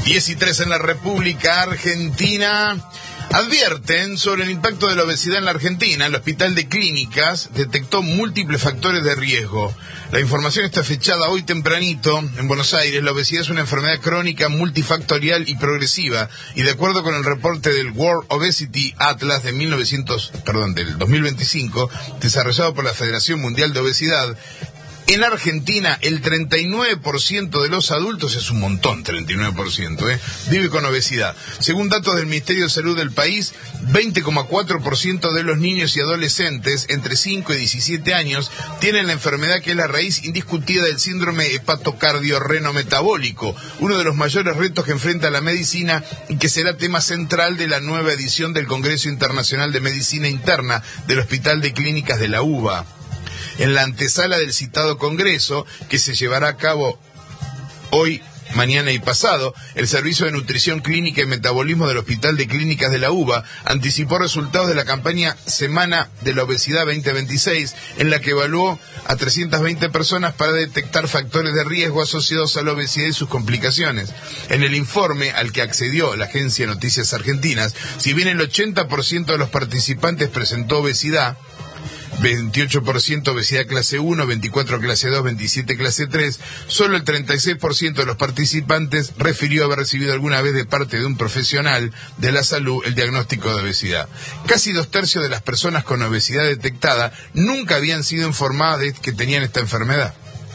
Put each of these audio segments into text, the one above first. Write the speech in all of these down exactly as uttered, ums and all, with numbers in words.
diez y tres en la República Argentina. Advierten sobre el impacto de la obesidad en la Argentina. El Hospital de Clínicas detectó múltiples factores de riesgo. La información está fechada hoy tempranito en Buenos Aires. La obesidad es una enfermedad crónica, multifactorial y progresiva. Y de acuerdo con el reporte del World Obesity Atlas de mil novecientos, perdón, del dos mil veinticinco, desarrollado por la Federación Mundial de Obesidad, en Argentina, el treinta y nueve por ciento de los adultos, es un montón, treinta y nueve por ciento, ¿eh? vive con obesidad. Según datos del Ministerio de Salud del país, veinte coma cuatro por ciento de los niños y adolescentes entre cinco y diecisiete años tienen la enfermedad que es la raíz indiscutida del síndrome hepatocardiorrenometabólico, uno de los mayores retos que enfrenta la medicina y que será tema central de la nueva edición del Congreso Internacional de Medicina Interna del Hospital de Clínicas de la UBA. En la antesala del citado congreso, que se llevará a cabo hoy, mañana y pasado, el Servicio de Nutrición Clínica y Metabolismo del Hospital de Clínicas de la UBA anticipó resultados de la campaña Semana de la Obesidad veinte veintiséis, en la que evaluó a trescientas veinte personas para detectar factores de riesgo asociados a la obesidad y sus complicaciones. En el informe al que accedió la agencia de Noticias Argentinas, si bien el ochenta por ciento de los participantes presentó obesidad, veintiocho por ciento obesidad clase uno, veinticuatro clase dos, veintisiete clase tres, solo el treinta y seis por ciento de los participantes refirió haber recibido alguna vez de parte de un profesional de la salud el diagnóstico de obesidad. Casi dos tercios de las personas con obesidad detectada nunca habían sido informadas de que tenían esta enfermedad.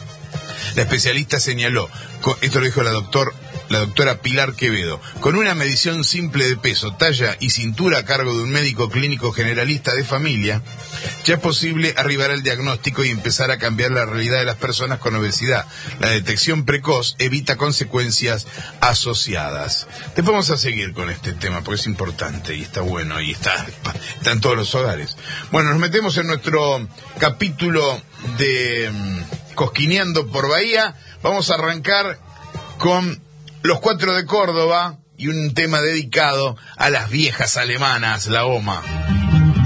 La especialista señaló, esto lo dijo la doctora la doctora Pilar Quevedo, con una medición simple de peso, talla y cintura a cargo de un médico clínico generalista de familia, ya es posible arribar al diagnóstico y empezar a cambiar la realidad de las personas con obesidad. La detección precoz evita consecuencias asociadas. Después vamos a seguir con este tema porque es importante y está bueno y está, está en todos los hogares. Bueno, nos metemos en nuestro capítulo de um, Cosquineando por Bahía. Vamos a arrancar con Los Cuatro de Córdoba y un tema dedicado a las viejas alemanas, la O M A.